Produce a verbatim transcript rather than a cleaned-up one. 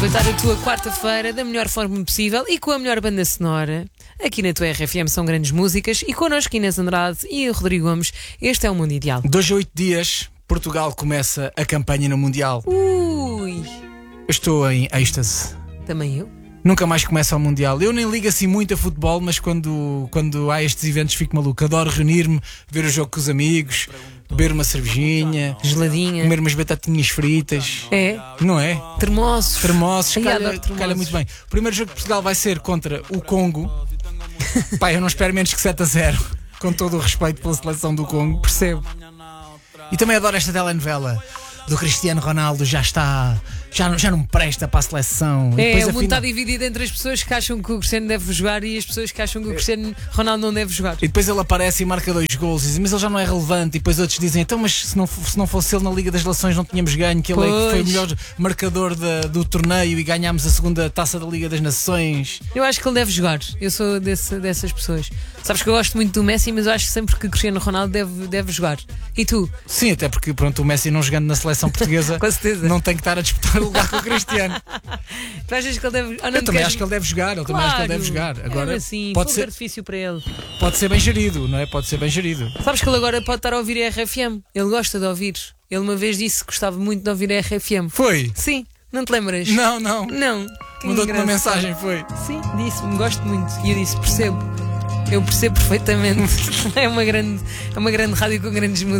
Aproveitar a tua quarta-feira da melhor forma possível e com a melhor banda sonora. Aqui na tua R F M são grandes músicas e connosco Inês Andrade e o Rodrigo Gomes. Este é o Mundo Ideal. Dois a oito dias, Portugal começa a campanha no Mundial. Ui! Eu estou em êxtase. Também eu. Nunca mais começa o Mundial. Eu nem ligo assim muito a futebol, mas quando, quando há estes eventos fico maluco. Adoro reunir-me, ver o jogo com os amigos, beber uma cervejinha, Geladinha. comer umas batatinhas fritas. É? Não é? Termossos. Termossos, Ai, calha, adoro termossos. calha muito bem. O primeiro jogo de Portugal vai ser contra o Congo. Pai, eu não espero menos que sete a zero. Com todo o respeito pela seleção do Congo. Percebo. E também adoro esta telenovela do Cristiano Ronaldo. Já está, já, já não presta para a seleção. E É, depois, o mundo está afinal- dividido entre as pessoas que acham que o Cristiano deve jogar e as pessoas que acham que o Cristiano Ronaldo não deve jogar. E depois ele aparece e marca dois gols e diz, mas ele já não é relevante. E depois outros dizem, então, mas se não, fo- se não fosse ele na Liga das Nações não tínhamos ganho, que ele é que foi o Pois. melhor marcador da- do torneio e ganhámos a segunda taça da Liga das Nações. Eu acho que ele deve jogar. Eu sou desse, dessas pessoas. Sabes que eu gosto muito do Messi, mas eu acho sempre que o Cristiano Ronaldo deve, deve jogar. E tu? Sim, até porque pronto, o Messi não jogando na seleção portuguesa Com certeza. não tem que estar a disputar o lugar com o Cristiano. Tu achas que ele deve. Ah, não Eu te também queres- acho que ele deve jogar, eu também acho que ele deve jogar. Agora é assim, pode, fogo de ser, artifício para ele. pode ser bem gerido, não é? Pode ser bem gerido. Sabes que ele agora pode estar a ouvir a R F M. Ele gosta de ouvir. Ele uma vez disse que gostava muito de ouvir a R F M. Foi? Sim, não te lembras? Não, não. Não. Que Mandou-te uma engraçado. mensagem, foi? Sim, disse-me, gosto muito. E eu disse, percebo. Eu percebo perfeitamente. É uma grande, é uma grande rádio com grandes músicas.